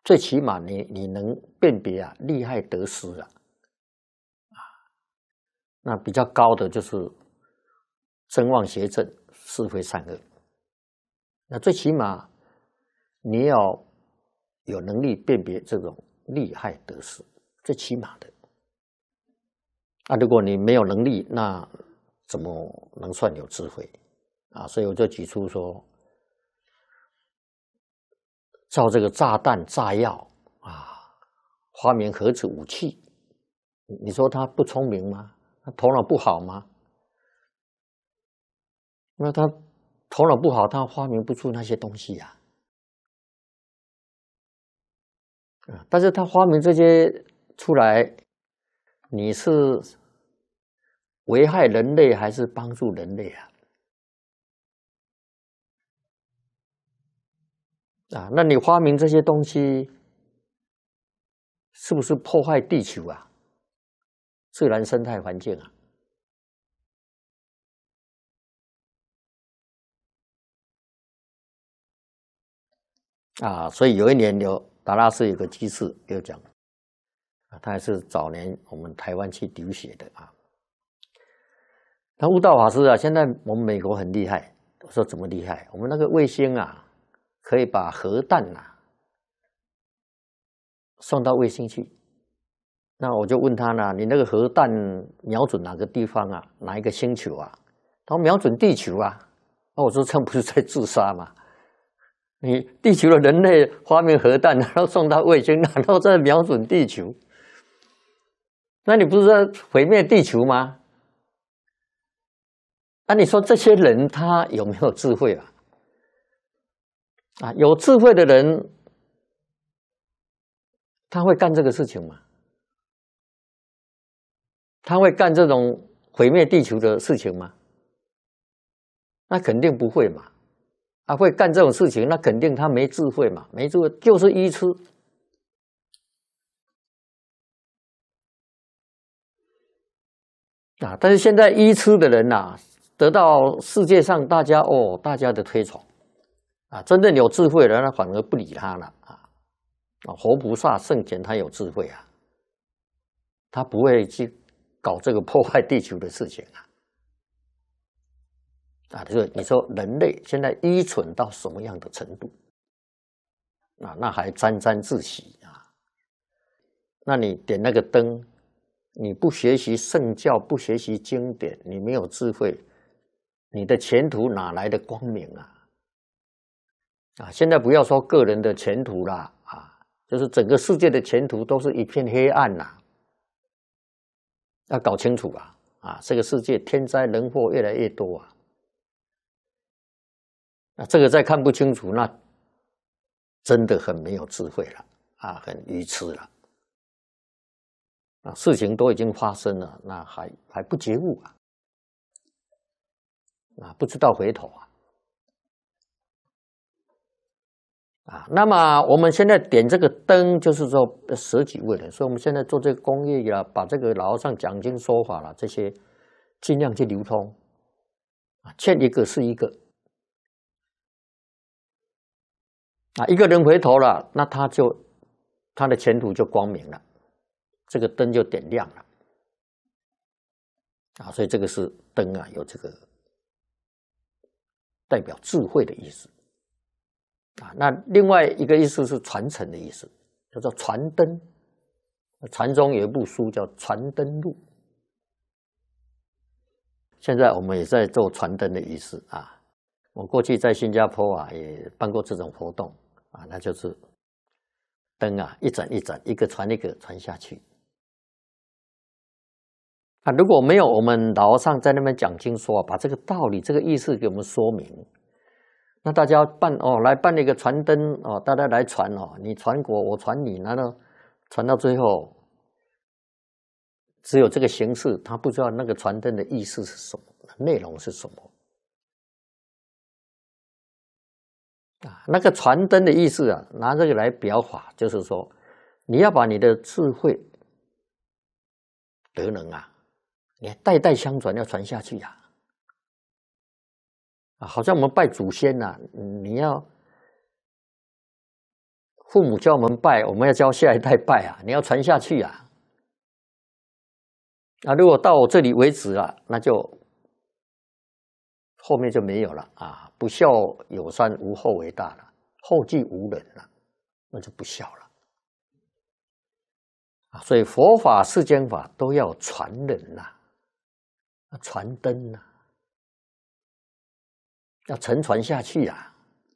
最起码你能辨别啊利害得失啊，那比较高的就是真妄邪正，是非善恶。那最起码你要有能力辨别这种利害得失，最起码的。如果你没有能力，那怎么能算有智慧啊？所以我就举出说，造这个炸弹、炸药啊，发明核子武器，你说他不聪明吗？他头脑不好吗？那他头脑不好，他发明不出那些东西呀。但是他发明这些出来，你是危害人类还是帮助人类啊？那你发明这些东西，是不是破坏地球啊？自然生态环境所以有一年达拉斯有个居士有讲，他还是早年我们台湾去留学的啊。那悟道法师啊，现在我们美国很厉害。我说怎么厉害？我们那个卫星啊，可以把核弹送到卫星去。那我就问他呢，你那个核弹瞄准哪个地方啊？哪一个星球啊？他说瞄准地球啊。我说这不是在自杀吗？你地球的人类发明核弹，然后送到卫星，然后再瞄准地球，那你不是在毁灭地球吗？你说这些人他有没有智慧啊？有智慧的人，他会干这个事情吗？他会干这种毁灭地球的事情吗？那肯定不会嘛。会干这种事情，那肯定他没智慧嘛，没智慧就是愚痴。但是现在愚痴的人得到世界上大家的推崇真正有智慧的人，他反而不理他了活菩萨圣贤他有智慧他不会去搞这个破坏地球的事情就是你说人类现在愚蠢到什么样的程度那还沾沾自喜那你点那个灯，你不学习圣教，不学习经典，你没有智慧，你的前途哪来的光明现在不要说个人的前途啦就是整个世界的前途都是一片黑暗要搞清楚这个世界天灾人祸越来越多这个再看不清楚，那真的很没有智慧了很愚痴了事情都已经发生了，那还不觉悟不知道回头那么我们现在点这个灯，就是说舍己为人，所以我们现在做这个公益把这个老和尚讲经说法这些尽量去流通欠一个是一个一个人回头了，那他的前途就光明了，这个灯就点亮了所以这个是灯有这个代表智慧的意思那另外一个意思是传承的意思，叫做传灯。禅宗有一部书叫《传灯录》，现在我们也在做传灯的仪式我过去在新加坡也办过这种活动那就是灯一盏一盏，一个传一个传下去如果没有我们老和尚在那边讲经说把这个道理这个意思给我们说明，那大家来办一个传灯大家来传你传我传你，然后传到最后只有这个形式，他不知道那个传灯的意思是什么，内容是什么那个传灯的意思拿这个来表法，就是说你要把你的智慧德能你代代相传，要传下去好像我们拜祖先你要父母教我们拜，我们要教下一代拜啊，你要传下去啊。如果到我这里为止了，那就后面就没有了啊！不孝有三，无后为大了，后继无人了，那就不孝了啊！所以佛法、世间法都要传人呐，传灯呐，要承传下去啊！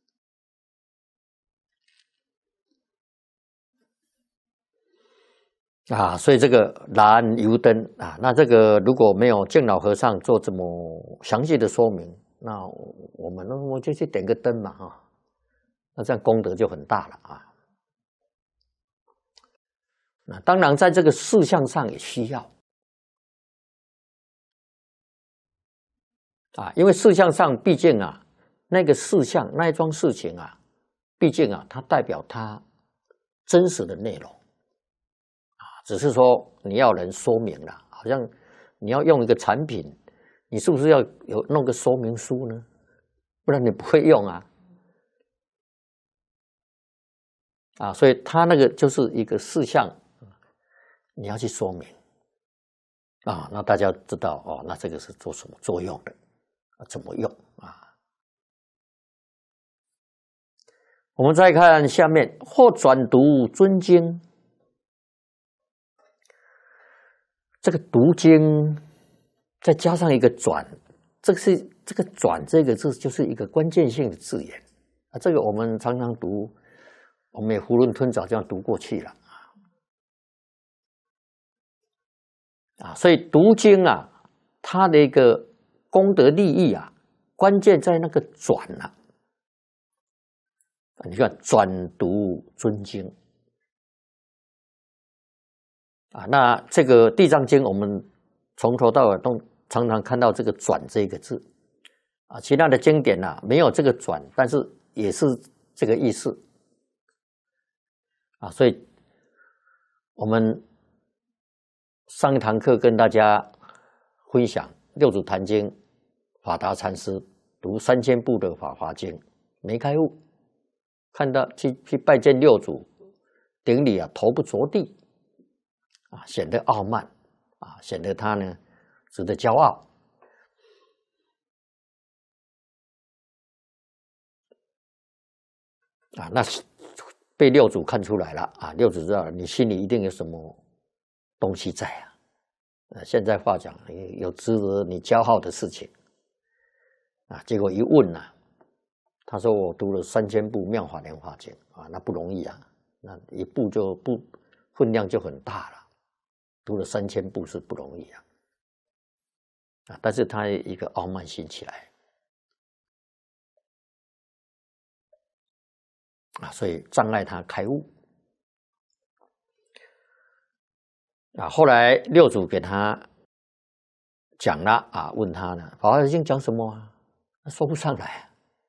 所以这个燃油灯啊，那这个如果没有净老和尚做这么详细的说明，那我就去点个灯嘛啊，那这样功德就很大了啊。那当然在这个事项上也需要因为事项上毕竟那个事项那一桩事情毕竟它代表它真实的内容。只是说你要人说明了，好像你要用一个产品，你是不是要弄个说明书呢？不然你不会用所以它那个就是一个事项，你要去说明那大家知道那这个是做什么作用的怎么用我们再看下面，或转读尊经。这个读经再加上一个转，这个转这个字就是一个关键性的字眼这个我们常常读，我们也囫囵吞枣这样读过去了所以读经它的一个功德利益关键在那个转你看转读尊经那这个《地藏经》，我们从头到尾都常常看到这个“转”这个字其他的经典没有这个“转”，但是也是这个意思所以我们上一堂课跟大家分享六祖坛经，法达禅师读3000部的《法华经》，没开悟，看到去拜见六祖，顶礼头不着地显得傲慢显得他呢值得骄傲那被六祖看出来了六祖知道你心里一定有什么东西在现在话讲有值得你骄傲的事情结果一问他说我读了3000部《妙法莲华经》那不容易那一部就分量就很大了。读了3000部是不容易但是他一个傲慢心起来所以障碍他开悟后来六祖给他讲了问他呢，《法华经》讲什么他说不上来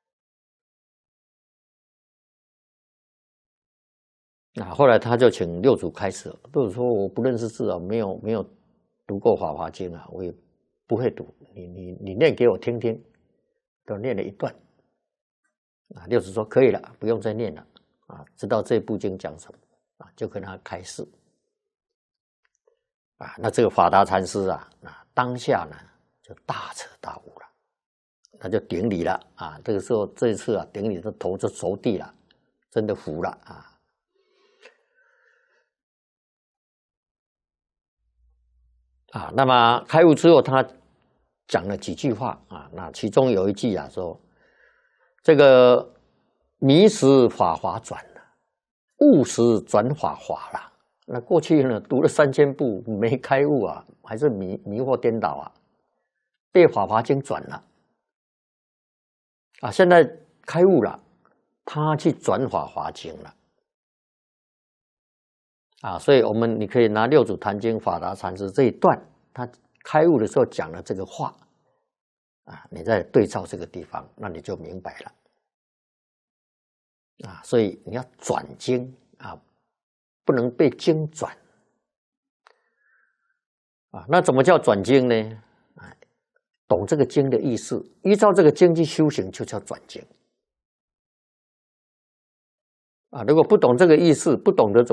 后来他就请六祖开示，六祖说我不认识字没有读过《法华经》我也不会读，你念给我听听，都念了一段六祖说可以了，不用再念了知道这部经讲什么就跟他开示那这个法达禅师当下呢就大彻大悟了，他就顶礼了这个时候这一次顶礼的头就着地了，真的服了那么开悟之后，他讲了几句话那其中有一句说，这个迷时法华转了，悟时转法华了。那过去呢，读了3000部没开悟还是迷惑颠倒被法华经转了现在开悟了，他去转法华经了所以你可以拿六祖坛经法达禅师这一段，他开悟的时候讲了这个话你再对照这个地方，那你就明白了所以你要转经不能被经转那怎么叫转经呢？懂这个经的意思，依照这个经去修行，就叫转经啊，如果不懂这个意思，不懂得怎